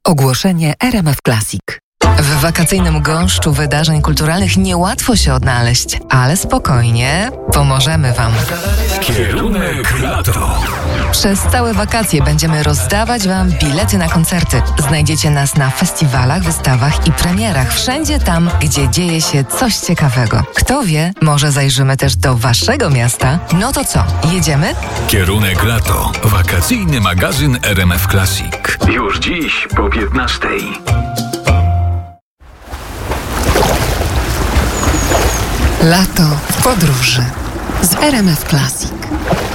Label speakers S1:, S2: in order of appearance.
S1: Ogłoszenie RMF Classic. W wakacyjnym gąszczu wydarzeń kulturalnych niełatwo się odnaleźć, ale spokojnie, pomożemy Wam.
S2: Kierunek lato.
S1: Przez całe wakacje będziemy rozdawać Wam bilety na koncerty. Znajdziecie nas na festiwalach, wystawach i premierach. Wszędzie tam, gdzie dzieje się coś ciekawego. Kto wie, może zajrzymy też do Waszego miasta. No to co, jedziemy?
S2: Kierunek lato. Wakacyjny magazyn RMF Classic. Już dziś po 15:00.
S1: Lato w podróży z RMF Classic.